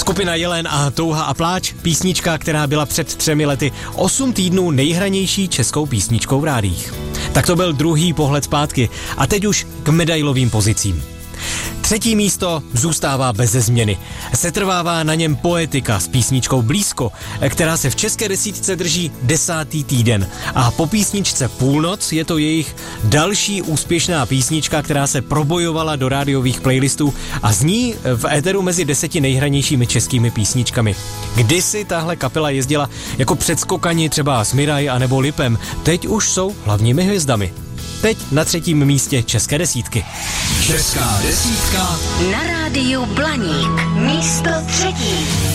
Skupina Jelen a Touha a pláč, písnička, která byla před 3 lety 8 týdnů nejhranější českou písničkou v rádiích. Tak to byl druhý pohled zpátky a teď už k medailovým pozicím. 3. místo zůstává beze změny. Setrvává na něm Poetika s písničkou Blízko, která se v české desítce drží 10. týden. A po písničce Půlnoc je to jejich další úspěšná písnička, která se probojovala do rádiových playlistů a zní v éteru mezi 10 nejhranějšími českými písničkami. Kdysi tahle kapela jezdila jako předskokani třeba s Miraj a nebo Lipem, teď už jsou hlavními hvězdami. Teď na 3. místě české desítky. Česká desítka na rádiu Blaník. Místo 3.